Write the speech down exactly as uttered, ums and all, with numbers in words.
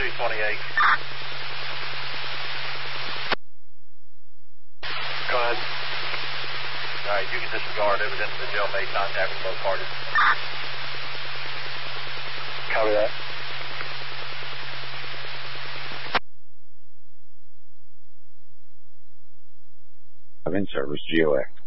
two twenty-eight. Go ahead. All right, you can disregard evidence of the jailmate contact with both parties. Copy that. In service, G O X.